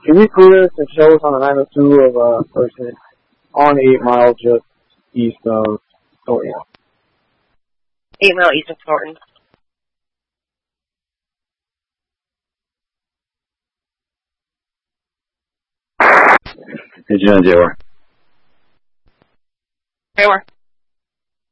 Can you clear us and show us on the 902 of a person on 8 Mile just east of Thornton? 8 Mile east of Thornton. Agent Jaywar. Jaywar.